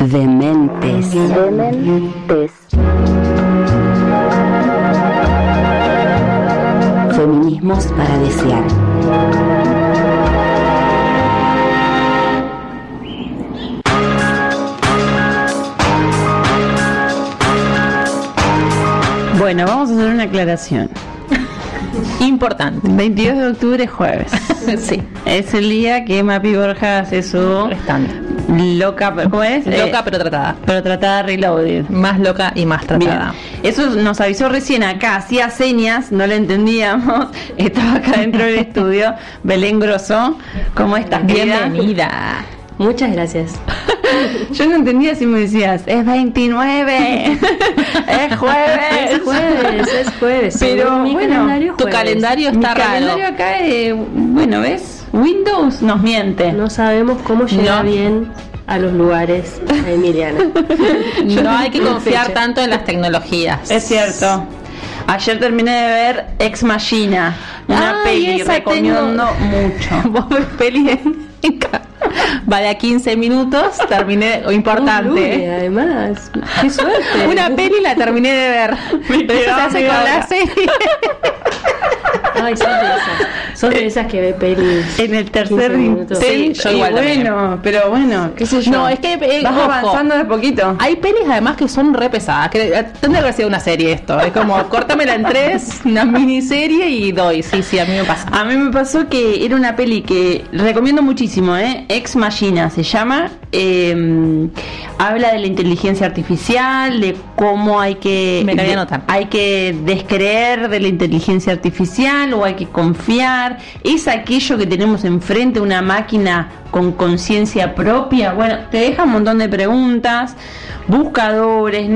Dementes. Feminismos para desear. Bueno, vamos a hacer una aclaración importante. 22 de octubre, jueves. Sí. Es el día que Mapi Borja hace su loca, ¿cómo es? Loca pero tratada. Pero tratada Reloaded. Más loca y más tratada. Bien. Eso nos avisó recién acá, hacía señas, no le entendíamos. Estaba acá dentro del estudio. Belén Grosso, ¿cómo estás? Bienvenida. Muchas gracias. Yo no entendía si me decías, es 29, es jueves. Es jueves. Pero mi bueno, calendario tu calendario está mi raro. calendario acá, bueno, ¿ves? Windows nos miente. No sabemos cómo llegar bien a los lugares, Emiliana. No hay que confiar tanto en las tecnologías. Es cierto. Ayer terminé de ver Ex Machina, una peli, recomiendo mucho. Vos ves peli en vale a 15 minutos, terminé, o importante. Además, qué suerte. Una peli la terminé de ver. Pero se hace con la serie. Ay, sos de esas que ve pelis en el tercer minutos. Sí, yo igual bueno, pero bueno, qué sé yo. No, es que vas ojo, avanzando de poquito. hay pelis además que son re pesadas, que tendría que haber sido una serie esto. Es como, córtamela en 3, una miniserie y doy. Sí, a mí me pasa. A mí me pasó que era una peli que recomiendo muchísimo, Ex Machina se llama. Habla de la inteligencia artificial, de cómo hay que descreer de la inteligencia artificial o hay que confiar. Es aquello que tenemos enfrente, una máquina con conciencia propia. Bueno, te deja un montón de preguntas. Buscadores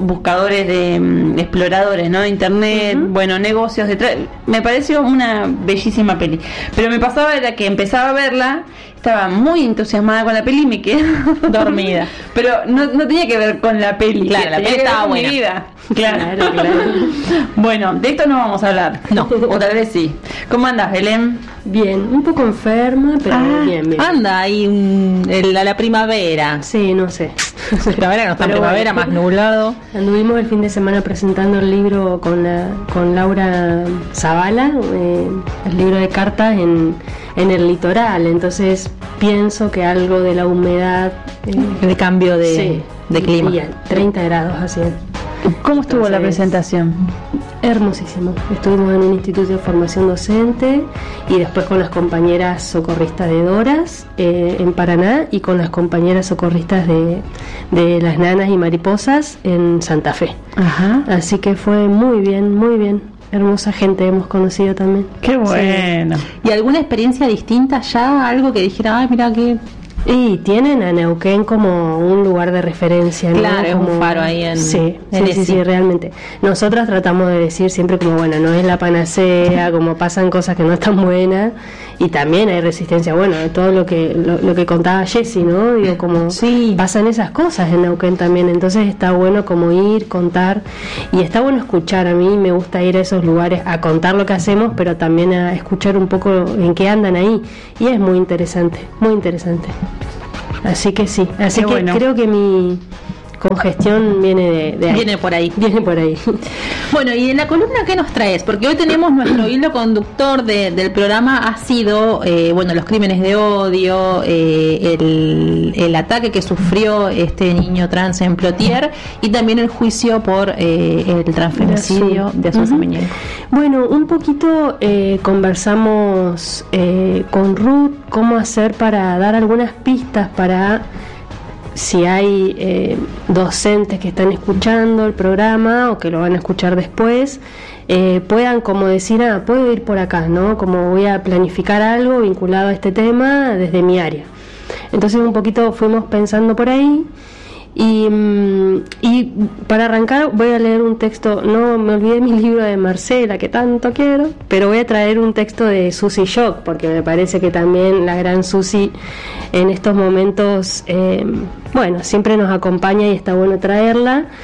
de exploradores, ¿no? De internet, bueno, negocios detrás. Me pareció una bellísima peli. Pero me pasaba era que empezaba a verla, estaba muy entusiasmada con la peli y me quedé dormida. Pero no tenía que ver con la peli. Claro, la peli estaba buena. Mi vida. Claro. Bueno, de esto no vamos a hablar. No, o tal vez sí. ¿Cómo andas, Belén? Bien, un poco enferma, pero bien. Anda ahí la primavera. Sí, no sé. Primavera no está en primavera, más nublado. Anduvimos el fin de semana presentando el libro con Laura Zavala, el libro de cartas en el litoral. Entonces pienso que algo de la humedad, el cambio de clima. 30 grados así. ¿Cómo estuvo la presentación? Hermosísimo. Estuvimos en un instituto de formación docente y después con las compañeras socorristas de Doras en Paraná y con las compañeras socorristas de las nanas y mariposas en Santa Fe. Ajá. Así que fue muy bien. Hermosa gente hemos conocido también. Qué bueno. Sí. ¿Y alguna experiencia distinta ya? Algo que dijera, ay, mira que... Y tienen a Neuquén como un lugar de referencia, ¿no? Claro, como es un faro ahí en... Sí, realmente. Nosotras tratamos de decir siempre como, bueno, no es la panacea, como pasan cosas que no están buenas, y también hay resistencia, bueno, de todo lo que contaba Jessie, ¿no? Digo, como pasan esas cosas en Neuquén también, entonces está bueno como ir, contar, y está bueno escuchar. A mí me gusta ir a esos lugares a contar lo que hacemos, pero también a escuchar un poco en qué andan ahí, y es muy interesante. Así que sí, así que bueno. Creo que mi congestión viene de ahí. Viene por ahí. Bueno, y en la columna, ¿qué nos traes? Porque hoy tenemos nuestro hilo conductor del programa, ha sido, los crímenes de odio, el ataque que sufrió este niño trans en Plotier y también el juicio por el transfemicidio de Asunción Meñigo. Bueno, un poquito conversamos con Ruth cómo hacer para dar algunas pistas para... Si hay docentes que están escuchando el programa o que lo van a escuchar después, puedan como decir, puedo ir por acá, ¿no? Como voy a planificar algo vinculado a este tema desde mi área. Entonces un poquito fuimos pensando por ahí y para arrancar voy a leer un texto, no me olvidé mi libro de Marcela que tanto quiero, pero voy a traer un texto de Susi Shock porque me parece que también la gran Susi en estos momentos siempre nos acompaña y está bueno traerla.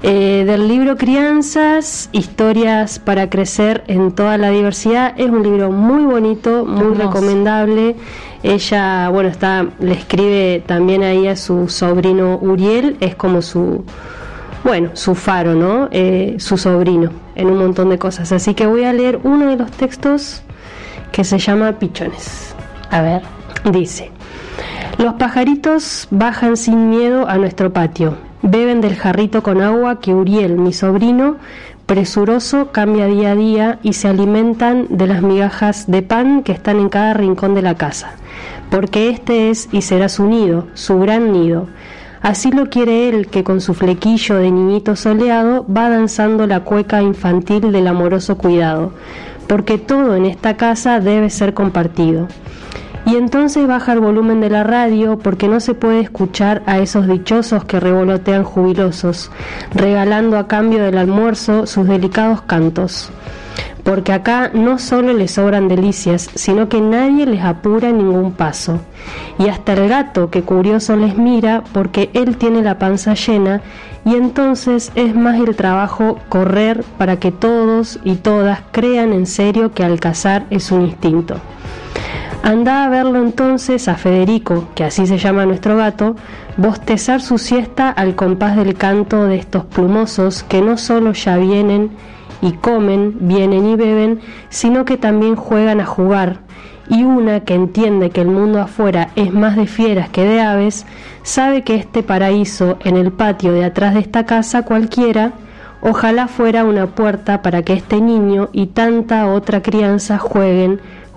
del libro Crianzas, historias para crecer en toda la diversidad. Es un libro muy bonito, muy recomendable. Ella, bueno, le escribe también ahí a su sobrino Uriel, es como su faro, ¿no? Su sobrino, en un montón de cosas. Así que voy a leer uno de los textos que se llama Pichones. A ver. Dice: los pajaritos bajan sin miedo a nuestro patio, beben del jarrito con agua que Uriel, mi sobrino, presuroso, cambia día a día, y se alimentan de las migajas de pan que están en cada rincón de la casa, porque este es y será su nido, su gran nido. Así lo quiere él, que con su flequillo de niñito soleado va danzando la cueca infantil del amoroso cuidado, porque todo en esta casa debe ser compartido. Y entonces baja el volumen de la radio, porque no se puede escuchar a esos dichosos que revolotean jubilosos, regalando a cambio del almuerzo sus delicados cantos. Porque acá no solo les sobran delicias, sino que nadie les apura ningún paso. Y hasta el gato, que curioso les mira, porque él tiene la panza llena, y entonces es más el trabajo correr para que todos y todas crean en serio que al cazar es un instinto. Andá a verlo entonces a Federico, que así se llama nuestro gato, bostezar su siesta al compás del canto de estos plumosos que no solo ya vienen y comen, vienen y beben, sino que también juegan a jugar, y una que entiende que el mundo afuera es más de fieras que de aves, sabe que este paraíso en el patio de atrás de esta casa cualquiera, ojalá fuera una puerta para que este niño y tanta otra crianza jueguen,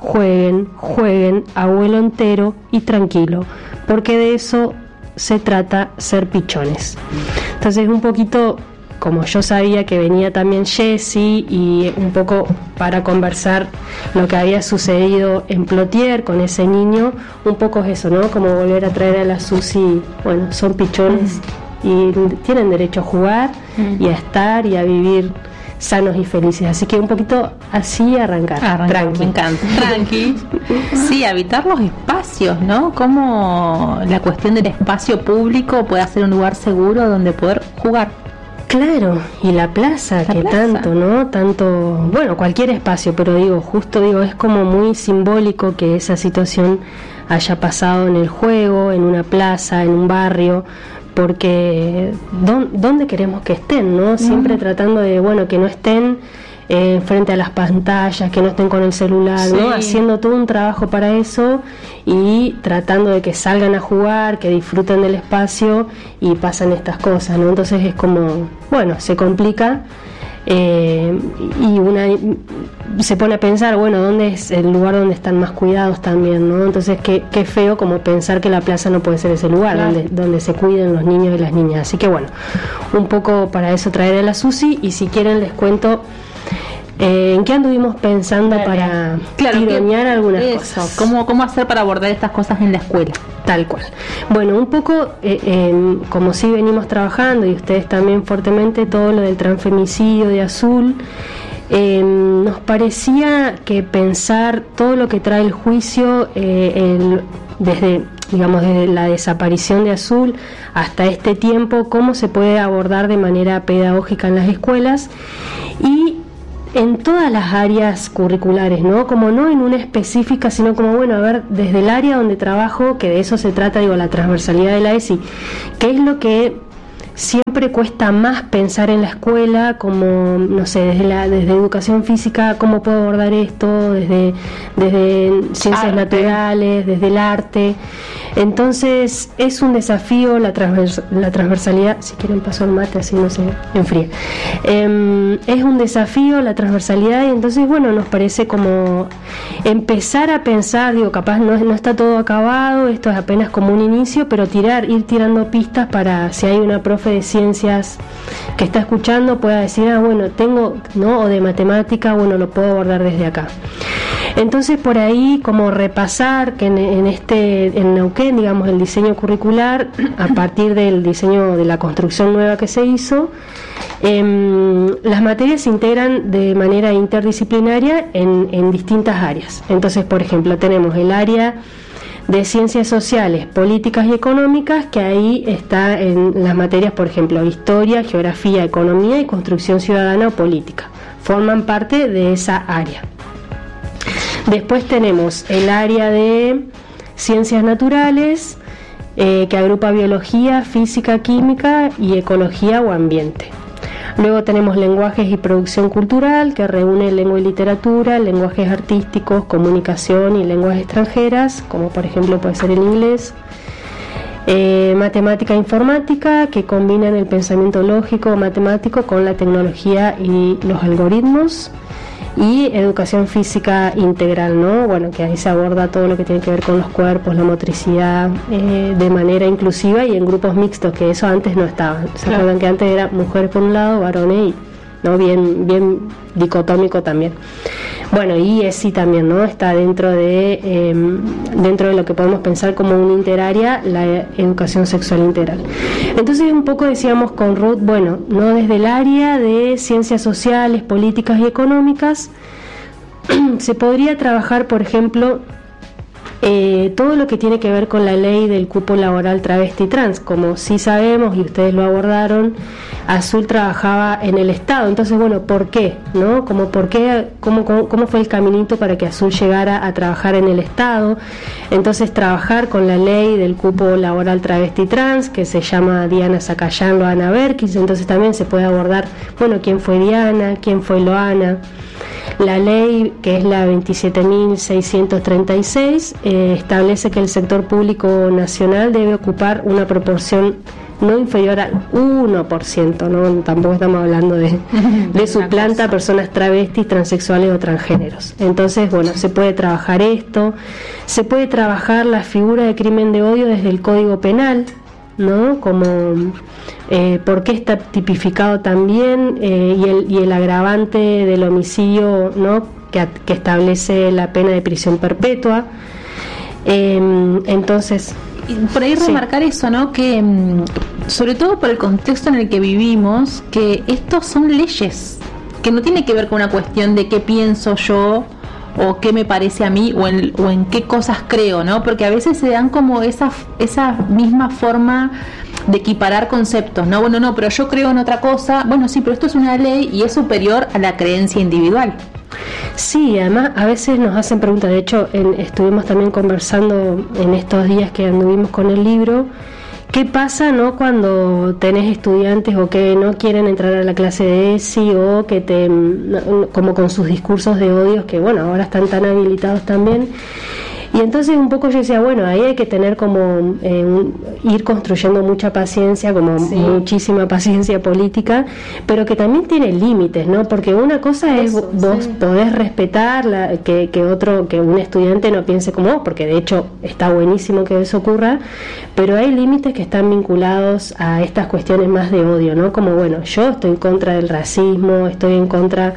a vuelo entero y tranquilo, porque de eso se trata ser pichones. Entonces, un poquito, como yo sabía que venía también Jessie, y un poco para conversar lo que había sucedido en Plotier con ese niño, un poco es eso, ¿no? Como volver a traer a la Susi, bueno, son pichones y tienen derecho a jugar y a estar y a vivir sanos y felices, así que un poquito así arrancar. Tranqui. Me encanta. Tranqui. Sí, habitar los espacios, ¿no? Como la cuestión del espacio público puede ser un lugar seguro donde poder jugar. Claro, y la plaza, tanto, ¿no? Tanto, bueno, cualquier espacio, pero es como muy simbólico que esa situación haya pasado en el juego, en una plaza, en un barrio, porque ¿dónde queremos que estén, no? Siempre tratando de, que no estén frente a las pantallas, que no estén con el celular, ¿no? Haciendo todo un trabajo para eso y tratando de que salgan a jugar, que disfruten del espacio, y pasan estas cosas, ¿no? Entonces es como, se complica, y una se pone a pensar, ¿dónde es el lugar donde están más cuidados también, ¿no? Entonces qué feo como pensar que la plaza no puede ser ese lugar, claro, donde se cuiden los niños y las niñas. Así que un poco para eso traeré a la Susi, y si quieren les cuento en qué anduvimos pensando para tironear algunas cosas. ¿Cómo hacer para abordar estas cosas en la escuela? Tal cual. Un poco como sí venimos trabajando, y ustedes también fuertemente, todo lo del transfemicidio de Azul, nos parecía que pensar todo lo que trae el juicio desde la desaparición de Azul hasta este tiempo, cómo se puede abordar de manera pedagógica en las escuelas y en todas las áreas curriculares, ¿no? Como no en una específica, sino como, desde el área donde trabajo, que de eso se trata, la transversalidad de la ESI, que es lo que siempre cuesta más pensar en la escuela, como, desde educación física, cómo puedo abordar esto, desde ciencias naturales, desde el arte. Entonces es un desafío la transversalidad. Si quieren paso el mate así no se enfría. Es un desafío la transversalidad, y entonces nos parece como empezar a pensar, capaz no está todo acabado, esto es apenas como un inicio, pero ir tirando pistas para, si hay una profe de ciencias que está escuchando, pueda decir, tengo, ¿no? O de matemática, lo puedo abordar desde acá. Entonces por ahí como repasar que en Neuquén, el diseño curricular, a partir del diseño de la construcción nueva que se hizo, las materias se integran de manera interdisciplinaria en distintas áreas. Entonces, por ejemplo, tenemos el área de ciencias sociales, políticas y económicas, que ahí está en las materias, por ejemplo, historia, geografía, economía y construcción ciudadana o política. Forman parte de esa área. Después tenemos el área de ciencias naturales, que agrupa biología, física, química y ecología o ambiente. Luego tenemos lenguajes y producción cultural, que reúne lengua y literatura, lenguajes artísticos, comunicación y lenguas extranjeras, como por ejemplo puede ser el inglés. Matemática e informática, que combinan el pensamiento lógico matemático con la tecnología y los algoritmos. Y educación física integral, ¿no? Bueno, que ahí se aborda todo lo que tiene que ver con los cuerpos, la motricidad, de manera inclusiva y en grupos mixtos, que eso antes no estaba. ¿Se acuerdan que antes era mujeres por un lado, varones y no bien dicotómico también? Bueno, y ESI también, ¿no? Está dentro de lo que podemos pensar como una interárea, la educación sexual integral. Entonces un poco decíamos con Ruth, bueno, no desde el área de ciencias sociales, políticas y económicas, se podría trabajar, por ejemplo, todo lo que tiene que ver con la ley del cupo laboral travesti trans. Como sí sabemos y ustedes lo abordaron, Azul trabajaba en el Estado. Entonces, bueno, ¿por qué? ¿No? Como ¿por qué? ¿Cómo fue el caminito para que Azul llegara a trabajar en el Estado? Entonces, trabajar con la ley del cupo laboral travesti trans, que se llama Diana Zacayán, Loana Berkis. Entonces también se puede abordar, bueno, ¿quién fue Diana? ¿Quién fue Loana? La ley, que es la 27.636, establece que el sector público nacional debe ocupar una proporción no inferior al 1%, ¿no? Tampoco estamos hablando de suplanta a personas travestis, transexuales o transgéneros. Entonces, bueno, se puede trabajar esto, se puede trabajar la figura de crimen de odio desde el Código Penal, ¿no? Como por qué está tipificado también, y el agravante del homicidio, ¿no? que establece la pena de prisión perpetua. Entonces, por ahí remarcar eso, ¿no? Que sobre todo por el contexto en el que vivimos, que estos son leyes, que no tiene que ver con una cuestión de qué pienso yo o qué me parece a mí o en qué cosas creo, ¿no? Porque a veces se dan como esa misma forma de equiparar conceptos, ¿no? Bueno, no, pero yo creo en otra cosa. Bueno, sí, pero esto es una ley y es superior a la creencia individual. Sí, además a veces nos hacen preguntas. De hecho, estuvimos también conversando en estos días que anduvimos con el libro. ¿Qué pasa, no, cuando tenés estudiantes o que no quieren entrar a la clase de ESI o que como con sus discursos de odios que, bueno, ahora están tan habilitados también? Y entonces un poco yo decía, bueno, ahí hay que tener como ir construyendo mucha paciencia, como muchísima paciencia política, pero que también tiene límites, ¿no? Porque una cosa es vos podés respetar que un estudiante no piense como vos, porque de hecho está buenísimo que eso ocurra, pero hay límites que están vinculados a estas cuestiones más de odio, ¿no? Como, bueno, yo estoy en contra del racismo, estoy en contra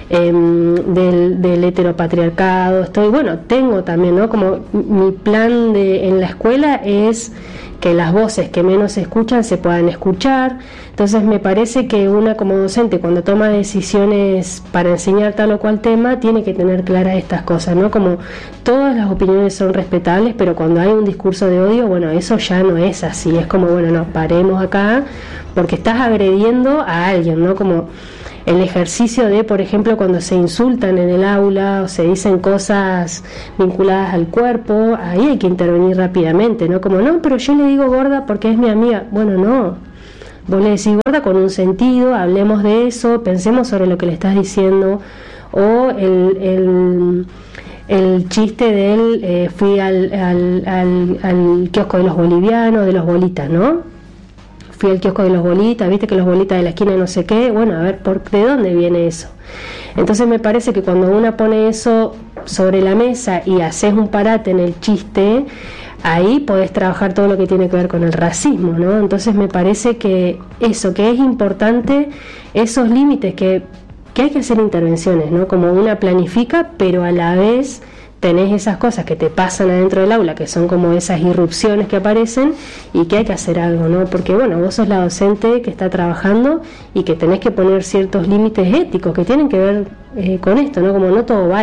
del heteropatriarcado, tengo también, ¿no? Como mi plan en la escuela es que las voces que menos se escuchan se puedan escuchar. Entonces me parece que una como docente, cuando toma decisiones para enseñar tal o cual tema, tiene que tener claras estas cosas, ¿no? Como todas las opiniones son respetables, pero cuando hay un discurso de odio, bueno, eso ya no es así. Es como, bueno, no, paremos acá, porque estás agrediendo a alguien, ¿no? Como el ejercicio de, por ejemplo, cuando se insultan en el aula o se dicen cosas vinculadas al cuerpo, ahí hay que intervenir rápidamente, ¿no? Como, no, pero yo le digo gorda porque es mi amiga. Bueno, no, vos le decís gorda con un sentido, hablemos de eso, pensemos sobre lo que le estás diciendo. O el chiste de fui al kiosco de los bolivianos, de los bolitas, ¿no? Fui al kiosco de los bolitas, viste que los bolitas de la esquina no sé qué. Bueno, a ver, ¿de dónde viene eso? Entonces me parece que cuando una pone eso sobre la mesa y haces un parate en el chiste, ahí podés trabajar todo lo que tiene que ver con el racismo, ¿no? Entonces me parece que eso, que es importante, esos límites que hay que hacer intervenciones, ¿no? Como una planifica, pero a la vez tenés esas cosas que te pasan adentro del aula, que son como esas irrupciones que aparecen y que hay que hacer algo, ¿no? Porque, bueno, vos sos la docente que está trabajando y que tenés que poner ciertos límites éticos que tienen que ver con esto, ¿no? Como no todo vale.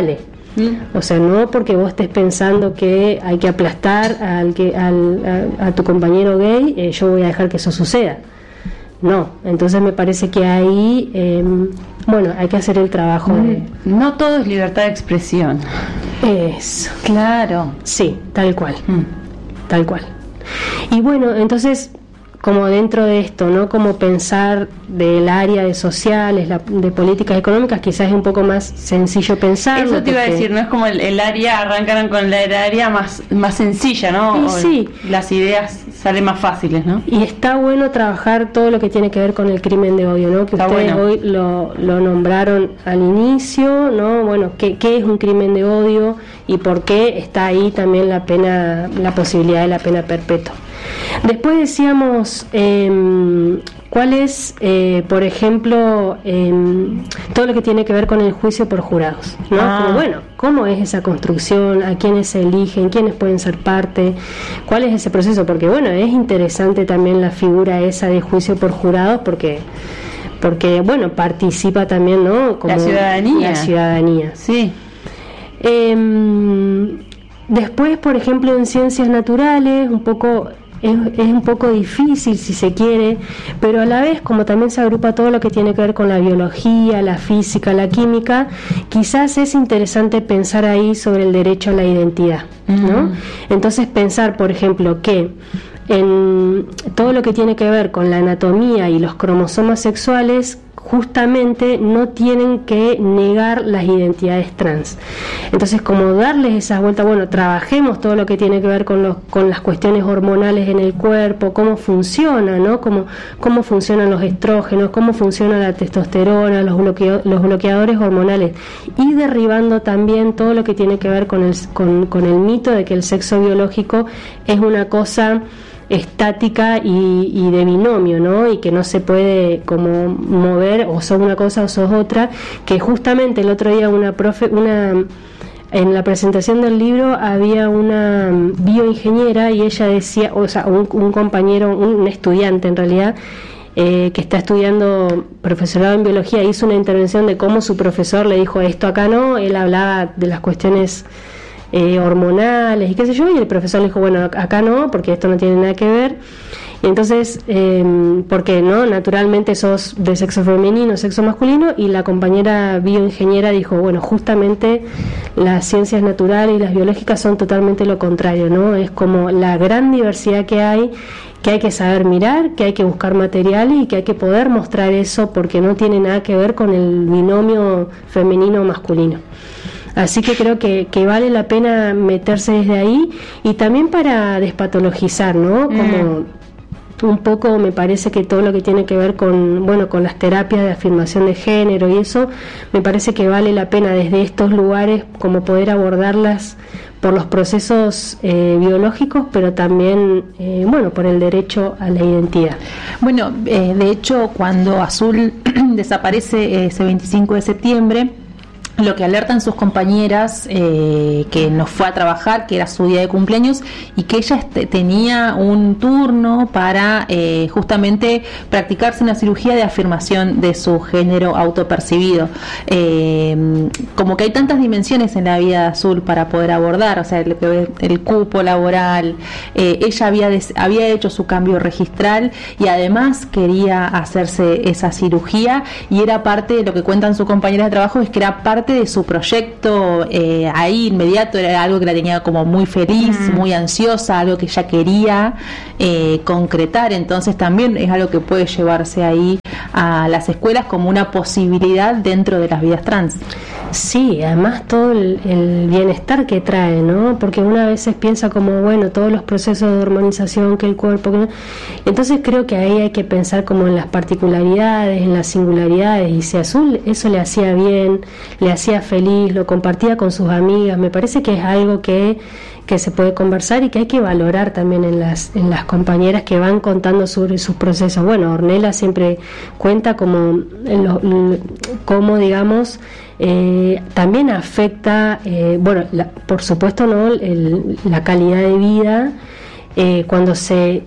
O sea, no porque vos estés pensando que hay que aplastar a tu compañero gay, yo voy a dejar que eso suceda. No, entonces me parece que ahí, hay que hacer el trabajo de... No todo es libertad de expresión. Eso. Claro. Sí, tal cual. Tal cual. Y bueno, entonces, como dentro de esto, ¿no? Como pensar del área de sociales, de políticas económicas, quizás es un poco más sencillo pensarlo. Eso te iba a decir, no es como el área, arrancaron con el área más sencilla, ¿no? Sí. Las ideas salen más fáciles, ¿no? Y está bueno trabajar todo lo que tiene que ver con el crimen de odio, ¿no? Que está ustedes bueno. Hoy lo nombraron al inicio, ¿no? Bueno, ¿qué es un crimen de odio y por qué está ahí también la posibilidad de la pena perpetua? Después decíamos cuál es, por ejemplo, todo lo que tiene que ver con el juicio por jurados, ¿no? Como, ¿cómo es esa construcción? ¿A quiénes se eligen? ¿Quiénes pueden ser parte? ¿Cuál es ese proceso? Porque, es interesante también la figura esa de juicio por jurados porque participa también, ¿no? Como la ciudadanía. Sí. Después, por ejemplo, en ciencias naturales, es un poco difícil si se quiere, pero a la vez, como también se agrupa todo lo que tiene que ver con la biología, la física, la química, quizás es interesante pensar ahí sobre el derecho a la identidad, ¿no? Entonces pensar, por ejemplo, que en todo lo que tiene que ver con la anatomía y los cromosomas sexuales, justamente no tienen que negar las identidades trans. Entonces, como darles esas vueltas, trabajemos todo lo que tiene que ver con las cuestiones hormonales en el cuerpo, cómo funciona, ¿no? Cómo funcionan los estrógenos, cómo funciona la testosterona, los bloqueadores hormonales, y derribando también todo lo que tiene que ver con el mito de que el sexo biológico es una cosa estática y de binomio, ¿no? Y que no se puede como mover, o sos una cosa o sos otra, que justamente el otro día en la presentación del libro había una bioingeniera y ella decía, un compañero, un estudiante en realidad, que está estudiando profesorado en biología, hizo una intervención de cómo su profesor le dijo esto acá no, él hablaba de las cuestiones hormonales y qué sé yo, y el profesor le dijo, acá no, porque esto no tiene nada que ver. Y entonces, porque no, naturalmente sos de sexo femenino, sexo masculino, y la compañera bioingeniera dijo, justamente las ciencias naturales y las biológicas son totalmente lo contrario, ¿no? Es como la gran diversidad que hay que saber mirar, que hay que buscar materiales y que hay que poder mostrar eso, porque no tiene nada que ver con el binomio femenino o masculino. Así que creo que vale la pena meterse desde ahí, y también para despatologizar, ¿no? Como un poco me parece que todo lo que tiene que ver con las terapias de afirmación de género y eso, me parece que vale la pena desde estos lugares como poder abordarlas por los procesos biológicos, pero también por el derecho a la identidad. De hecho, cuando Azul desaparece ese 25 de septiembre, lo que alertan sus compañeras, que no fue a trabajar, que era su día de cumpleaños, y que ella tenía un turno para justamente practicarse una cirugía de afirmación de su género autopercibido. Como que hay tantas dimensiones en la vida de Azul para poder abordar, o sea, el cupo laboral, ella había hecho su cambio registral y además quería hacerse esa cirugía, y era parte de lo que cuentan sus compañeras de trabajo, es que era parte de su proyecto ahí inmediato, era algo que la tenía como muy feliz, muy ansiosa, algo que ella quería concretar. Entonces también es algo que puede llevarse ahí a las escuelas como una posibilidad dentro de las vidas trans. Sí, además todo el bienestar que trae, ¿no? Porque una vez piensa como, todos los procesos de hormonización que el cuerpo... Entonces creo que ahí hay que pensar como en las particularidades, en las singularidades, y si a Azul eso le hacía bien, le hacía feliz, lo compartía con sus amigas, me parece que es algo que se puede conversar y que hay que valorar también en las compañeras que van contando sobre sus procesos. Ornella siempre cuenta como digamos, también afecta, por supuesto, ¿no? La calidad de vida, cuando se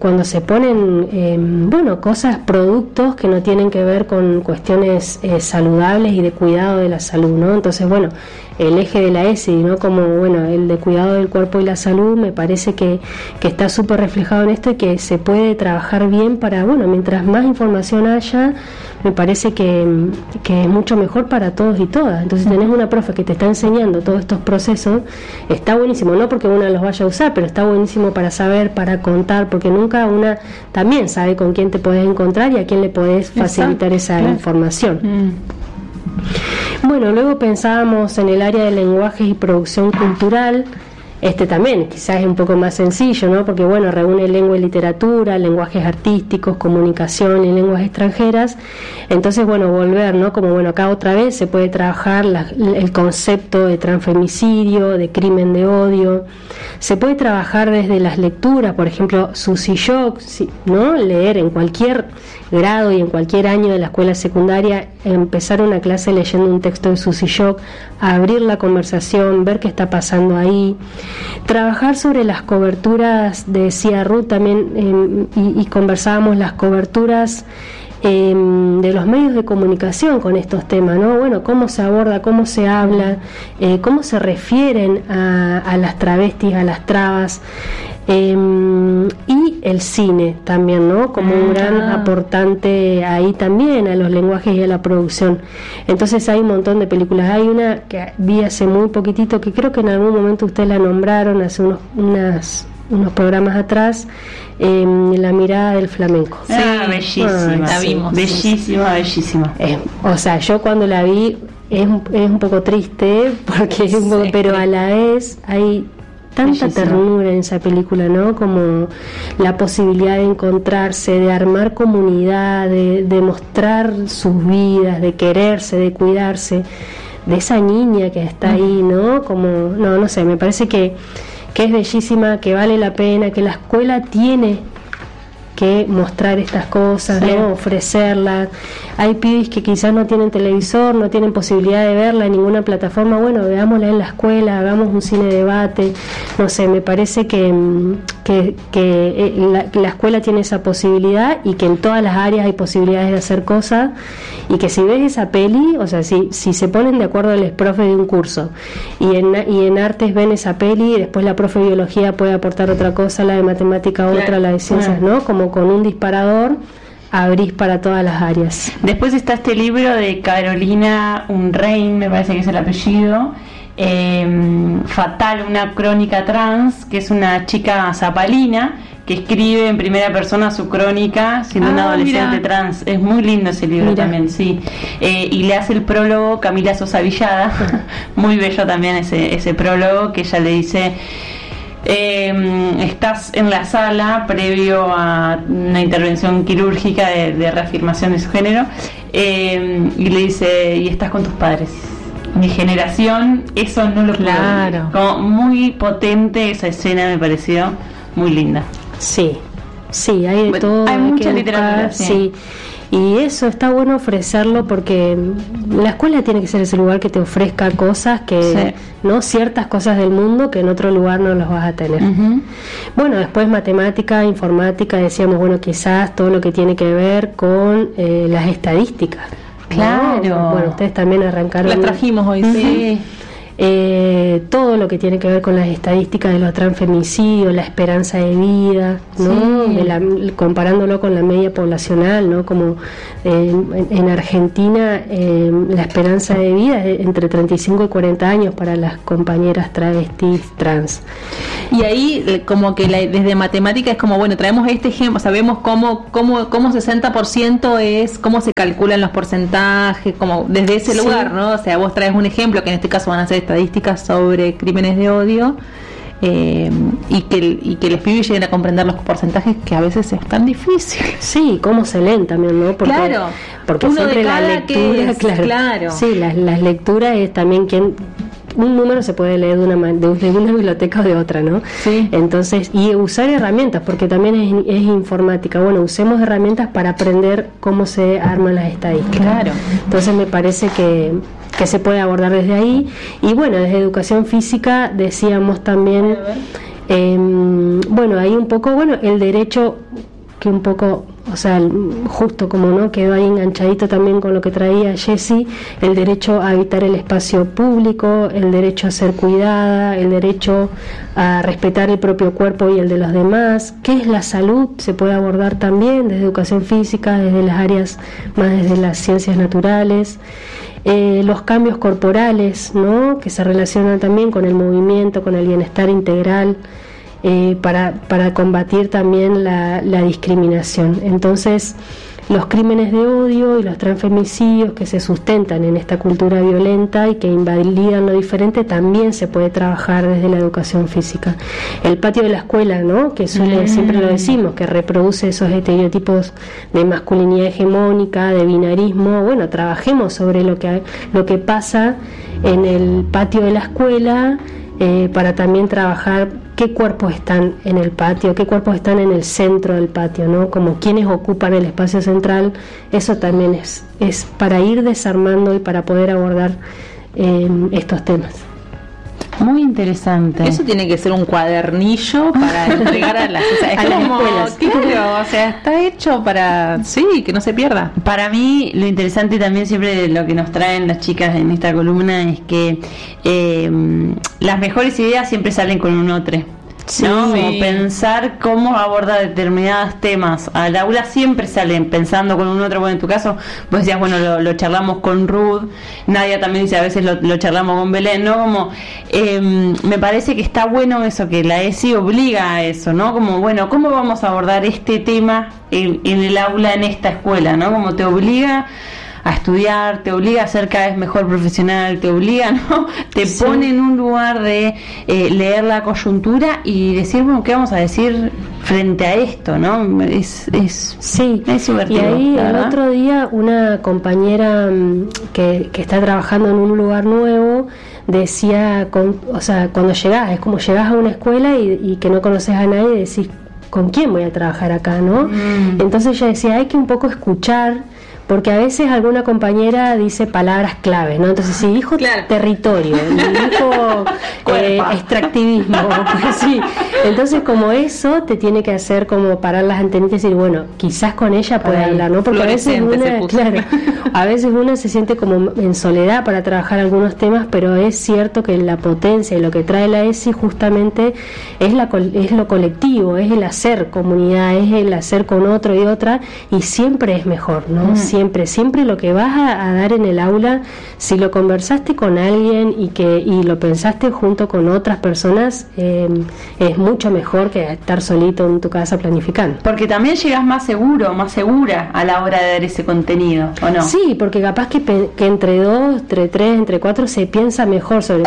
ponen productos que no tienen que ver con cuestiones saludables y de cuidado de la salud, ¿no? Entonces el eje de la ESI, ¿no? Como, bueno, el de cuidado del cuerpo y la salud, me parece que está súper reflejado en esto y que se puede trabajar bien para, bueno, mientras más información haya, me parece que es mucho mejor para todos y todas. Entonces, tenés una profe que te está enseñando todos estos procesos, está buenísimo, no porque una los vaya a usar, pero está buenísimo para saber, para contar, porque nunca una también sabe con quién te podés encontrar y a quién le podés facilitar esa información. Bueno, luego pensábamos en el área de lenguajes y producción cultural. También quizás es un poco más sencillo, ¿no? Porque, bueno, reúne lengua y literatura, lenguajes artísticos, comunicación y lenguas extranjeras. Entonces, bueno, volver, ¿no? Como, bueno, acá otra vez se puede trabajar el concepto de transfemicidio, de crimen de odio. Se puede trabajar desde las lecturas, por ejemplo, Susy Shock, ¿no? Leer en cualquier grado y en cualquier año de la escuela secundaria, empezar una clase leyendo un texto de Susy Shock, abrir la conversación, ver qué está pasando ahí, trabajar sobre las coberturas, decía Ruth también, y conversábamos las coberturas de los medios de comunicación con estos temas, ¿no? Bueno, cómo se aborda, cómo se habla, cómo se refieren a las travestis, a las trabas, y el cine también, ¿no? Como un gran aportante ahí también a los lenguajes y a la producción. Entonces hay un montón de películas. Hay una que vi hace muy poquitito, que creo que en algún momento ustedes la nombraron hace unos programas atrás, La mirada del flamenco. Sí, bellísima, la vimos. Bellísima, bellísima. O sea, yo cuando la vi es un poco triste, porque es un poco, pero a la vez hay tanta ternura en esa película, ¿no? Como la posibilidad de encontrarse, de armar comunidad, de mostrar sus vidas, de quererse, de cuidarse, de esa niña que está ahí, ¿no? Como, no sé, me parece que es bellísima, que vale la pena, que la escuela tiene que mostrar estas cosas, ¿no? Ofrecerlas. Hay pibes que quizás no tienen televisor, no tienen posibilidad de verla en ninguna plataforma. Bueno, veámosla en la escuela, hagamos un cine debate. No sé, me parece que la escuela tiene esa posibilidad, y que en todas las áreas hay posibilidades de hacer cosas, y que si ves esa peli, o sea, si se ponen de acuerdo los profes de un curso y en artes ven esa peli, y después la profe de biología puede aportar otra cosa, la de matemática otra, la de ciencias, ¿no? Como con un disparador abrís para todas las áreas. Después está este libro de Carolina Unrein, me parece que es el apellido, Fatal, una crónica trans, que es una chica zapalina que escribe en primera persona su crónica siendo una adolescente trans. Es muy lindo ese libro también, sí. Y le hace el prólogo Camila Sosa Villada, muy bello también ese prólogo, que ella le dice: estás en la sala previo a una intervención quirúrgica de reafirmación de su género, y le dice: y estás con tus padres. Mi generación eso no lo claro. Como muy potente esa escena, me pareció muy linda. Sí, hay de todo. Hay mucha literatura, sí. Y eso está bueno ofrecerlo, porque la escuela tiene que ser ese lugar que te ofrezca cosas que, ¿no? Ciertas cosas del mundo que en otro lugar no los vas a tener. Bueno, después matemática, informática, decíamos, bueno, quizás todo lo que tiene que ver con las estadísticas. Claro. ¿No? Bueno, ustedes también arrancaron. Las trajimos hoy, sí. Todo lo que tiene que ver con las estadísticas de los transfemicidios, la esperanza de vida, ¿no? Comparándolo con la media poblacional, ¿no? Como en Argentina la esperanza de vida es entre 35 y 40 años para las compañeras travestis trans. Y ahí como que desde matemática es como, bueno, traemos este ejemplo, sabemos cómo 60% es, cómo se calculan los porcentajes, como desde ese lugar, ¿no? O sea, vos traes un ejemplo, que en este caso van a ser estadísticas sobre crímenes de odio, y que los pibes lleguen a comprender los porcentajes, que a veces es tan difícil. Sí, cómo se leen también, ¿no? Porque uno siempre de cada la lectura, claro. Sí, las lecturas es también un número se puede leer de una biblioteca o de otra, ¿no? Sí. Entonces, y usar herramientas, porque también es informática. Bueno, usemos herramientas para aprender cómo se arman las estadísticas. Claro. Entonces me parece que se puede abordar desde ahí. Y bueno, desde educación física decíamos también, bueno, hay un poco, el derecho que un poco, o sea, justo como no quedó ahí enganchadito también con lo que traía Jessy, el derecho a habitar el espacio público, el derecho a ser cuidada, el derecho a respetar el propio cuerpo y el de los demás. ¿Qué es la salud? Se puede abordar también desde educación física, desde las áreas más desde las ciencias naturales. Los cambios corporales, ¿no?, que se relacionan también con el movimiento, con el bienestar integral, para combatir también la discriminación. Entonces, los crímenes de odio y los transfemicidios que se sustentan en esta cultura violenta y que invalidan lo diferente, también se puede trabajar desde la educación física. El patio de la escuela, ¿no?, que siempre lo decimos, que reproduce esos estereotipos de masculinidad hegemónica, de binarismo. Bueno, trabajemos sobre lo que pasa en el patio de la escuela, para también trabajar qué cuerpos están en el patio, qué cuerpos están en el centro del patio, ¿no?, como quienes ocupan el espacio central. Eso también es para ir desarmando y para poder abordar estos temas. Muy interesante. Eso tiene que ser un cuadernillo para entregar a las escuelas. Claro, o sea, está hecho para que no se pierda. Para mí, lo interesante también siempre de lo que nos traen las chicas en esta columna es que las mejores ideas siempre salen con un otro. Sí, ¿no? sí. Como pensar cómo abordar determinados temas al aula siempre salen pensando con un otro. Bueno, en tu caso vos decías, bueno, lo charlamos con Ruth, Nadia también dice, a veces lo charlamos con Belén, ¿no? Como me parece que está bueno eso, que la ESI obliga a eso, ¿no? Como, bueno, ¿cómo vamos a abordar este tema en el aula, en esta escuela, ¿no? Como te obliga a estudiar, te obliga a ser cada vez mejor profesional, te obliga, ¿no? Te pone en un lugar de leer la coyuntura y decir, bueno, ¿qué vamos a decir frente a esto, no? Es divertido. Y ahí el otro día una compañera que está trabajando en un lugar nuevo decía, o sea, cuando llegás, es como llegás a una escuela y que no conoces a nadie y decís, ¿con quién voy a trabajar acá, no? Entonces ella decía, hay que un poco escuchar, porque a veces alguna compañera dice palabras claves, ¿no? Entonces, si dijo territorio, dijo extractivismo, pues sí. Entonces, como eso te tiene que hacer como parar las antenitas y decir, bueno, quizás con ella puede hablar, ¿no? Porque a veces a veces una se siente como en soledad para trabajar algunos temas, pero es cierto que la potencia y lo que trae la ESI justamente es lo colectivo, es el hacer comunidad, es el hacer con otro y otra, y siempre es mejor, ¿no? Siempre lo que vas a dar en el aula, si lo conversaste con alguien y lo pensaste junto con otras personas, es mucho mejor que estar solito en tu casa planificando. Porque también llegas más seguro, más segura a la hora de dar ese contenido, ¿o no? Sí, porque capaz que entre dos, entre tres, entre cuatro se piensa mejor sobre.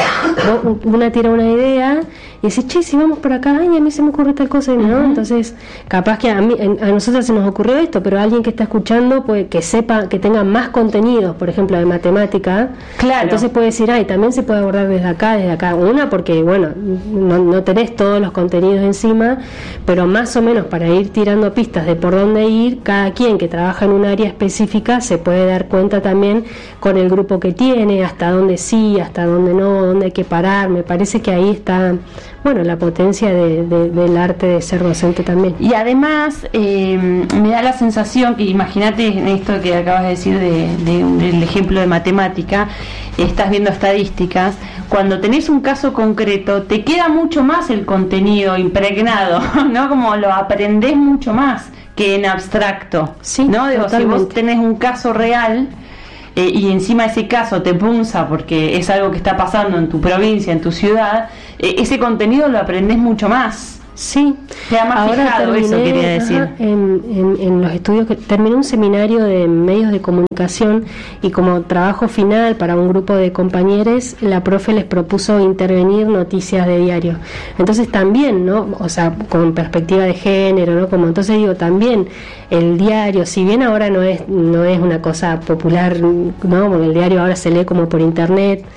Una tira una idea y dice, che, si vamos por acá, ay, a mí se me ocurre tal cosa, ¿no? Entonces, capaz que a nosotros se nos ocurrió esto, pero alguien que está escuchando puede que sepa, que tenga más contenidos, por ejemplo, de matemática. Claro. Entonces puede decir, ay, también se puede abordar desde acá. Una, porque, bueno, no tenés todos los contenidos encima, pero más o menos para ir tirando pistas de por dónde ir, cada quien que trabaja en un área específica se puede dar cuenta también con el grupo que tiene, hasta dónde sí, hasta dónde no, dónde hay que parar. Me parece que ahí está, bueno, la potencia del arte de ser docente también. Y además me da la sensación que, imagínate en esto que acabas de decir del ejemplo de matemática, estás viendo estadísticas, cuando tenés un caso concreto te queda mucho más el contenido impregnado, ¿no? Como lo aprendés mucho más que en abstracto, sí, ¿no? Digo, si totalmente. vos tenés un caso real y encima ese caso te punza porque es algo que está pasando en tu provincia, en tu ciudad, ese contenido lo aprendés mucho más. Sí, queda más ahora fijado, terminé, eso quería decir. En los estudios, que terminé un seminario de medios de comunicación y como trabajo final para un grupo de compañeros, la profe les propuso intervenir noticias de diario. Entonces también, ¿no? O sea, con perspectiva de género, ¿no? Como entonces digo, también el diario, si bien ahora no es una cosa popular, ¿no? Porque el diario ahora se lee como por internet,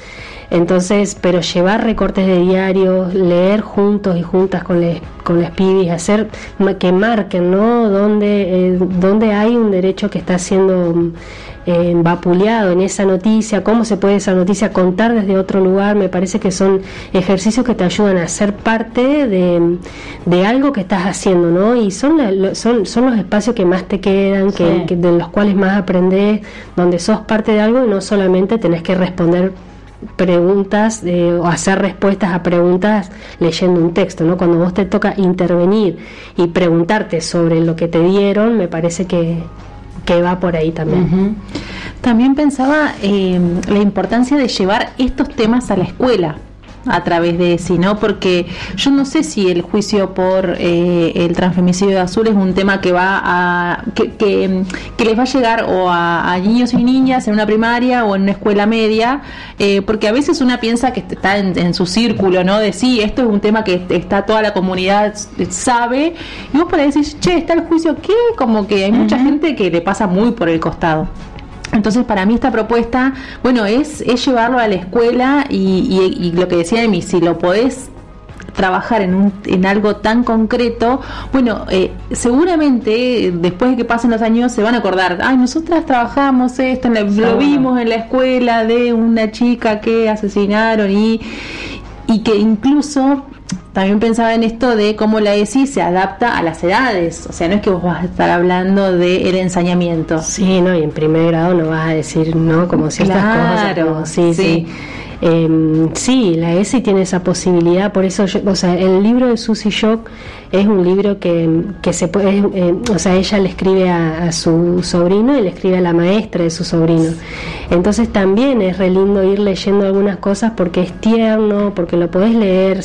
Entonces, pero llevar recortes de diarios, leer juntos y juntas con las pibis, hacer que marquen, ¿no? Donde hay un derecho que está siendo vapuleado en esa noticia, cómo se puede esa noticia contar desde otro lugar. Me parece que son ejercicios que te ayudan a ser parte de algo que estás haciendo, ¿no? Y son los espacios que más te quedan, que de los cuales más aprendés, donde sos parte de algo y no solamente tenés que responder preguntas o hacer respuestas a preguntas leyendo un texto, ¿no? Cuando vos te toca intervenir y preguntarte sobre lo que te dieron, me parece que va por ahí también. Uh-huh. También pensaba la importancia de llevar estos temas a la escuela a través de ESI, ¿no? Porque yo no sé si el juicio por el transfemicidio de Azul es un tema que va a que les va a llegar o a niños y niñas en una primaria o en una escuela media, porque a veces una piensa que está en su círculo, ¿no? De sí, esto es un tema que está toda la comunidad sabe, y vos por ahí decís, che, está el juicio, ¿qué? Como que hay mucha gente que le pasa muy por el costado. Entonces, para mí esta propuesta, bueno, es llevarlo a la escuela y lo que decía Emi, si lo podés trabajar en algo tan concreto, bueno, seguramente después de que pasen los años se van a acordar, ay, nosotras trabajamos esto, lo vimos en la escuela de una chica que asesinaron y que incluso también pensaba en esto de cómo la ESI se adapta a las edades, o sea, no es que vos vas a estar hablando del ensañamiento. Sí, no, y en primer grado no vas a decir, ¿no? Como ciertas cosas. Como, sí. Sí, la ESI tiene esa posibilidad, por eso o sea, el libro de Susie Shock es un libro que se puede, o sea, ella le escribe a su sobrino y le escribe a la maestra de su sobrino. Entonces también es re lindo ir leyendo algunas cosas porque es tierno, porque lo podés leer,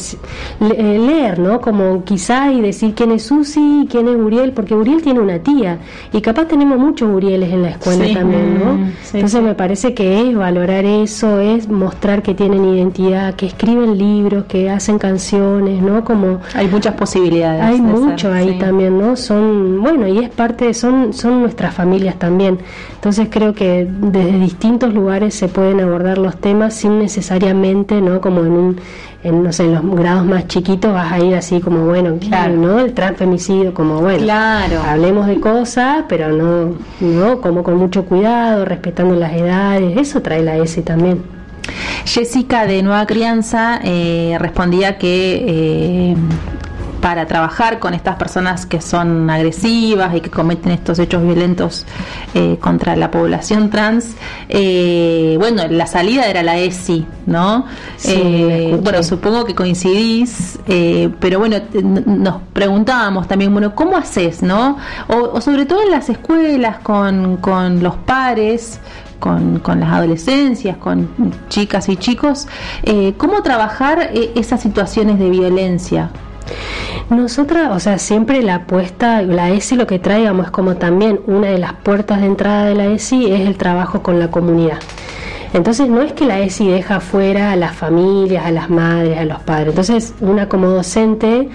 ¿no? Como quizá y decir quién es Susie y quién es Uriel, porque Uriel tiene una tía y capaz tenemos muchos Urieles en la escuela también, ¿no? Entonces me parece que es valorar eso, es mostrar que tienen identidad, que escriben libros, que hacen canciones, ¿no? Como hay muchas posibilidades. Hay mucho ahí también, ¿no? Son, bueno, y es parte, son nuestras familias también. Entonces creo que desde distintos lugares se pueden abordar los temas sin necesariamente, ¿no? Como no sé, en los grados más chiquitos vas a ir así como, bueno, claro, ¿no? El transfemicidio, como, bueno, claro, hablemos de cosas, pero no, como con mucho cuidado, respetando las edades. Eso trae la ESI también. Jessica de Nueva Crianza respondía que para trabajar con estas personas que son agresivas y que cometen estos hechos violentos contra la población trans, bueno, la salida era la ESI, ¿no? Sí, bueno, supongo que coincidís, pero bueno, nos preguntábamos también, bueno, ¿cómo haces, no? O sobre todo en las escuelas, con los pares, con las adolescencias, con chicas y chicos, ¿cómo trabajar esas situaciones de violencia? Nosotras, o sea, siempre la apuesta, la ESI lo que traigamos es como también una de las puertas de entrada de la ESI es el trabajo con la comunidad. Entonces no es que la ESI deja fuera a las familias, a las madres, a los padres. Entonces una como docente,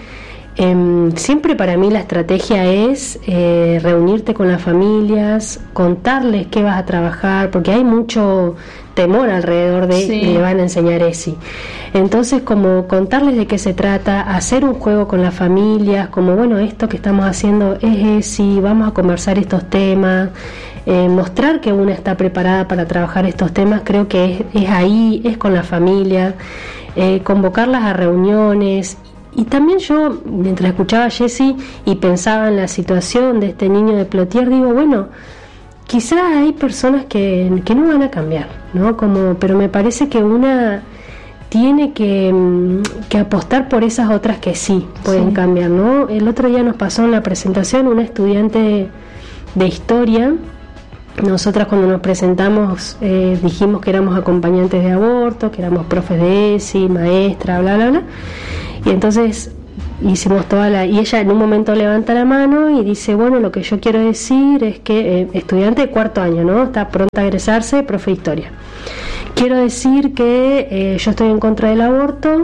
siempre para mí la estrategia es reunirte con las familias, contarles qué vas a trabajar, porque hay mucho temor alrededor de le van a enseñar ESI. Entonces, como contarles de qué se trata, hacer un juego con las familias, como bueno, esto que estamos haciendo es ESI, vamos a conversar estos temas, mostrar que una está preparada para trabajar estos temas, creo que es ahí, es con la familia, convocarlas a reuniones. Y también yo, mientras escuchaba a Jessie y pensaba en la situación de este niño de Plotier, digo, bueno, quizás hay personas que no van a cambiar, ¿no? Pero me parece que una tiene que apostar por esas otras que sí pueden cambiar, ¿no? El otro día nos pasó en la presentación una estudiante de historia. Nosotras cuando nos presentamos dijimos que éramos acompañantes de aborto, que éramos profes de ESI, maestra, bla, bla, bla. Y entonces hicimos y ella en un momento levanta la mano y dice, bueno, lo que yo quiero decir es que estudiante de cuarto año, ¿no? Está pronta a egresarse, profe de historia. Quiero decir que yo estoy en contra del aborto,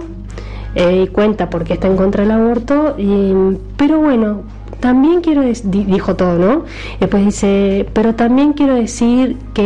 y cuenta por qué está en contra del aborto, pero bueno, también quiero dijo todo, ¿no? Después dice, pero también quiero decir que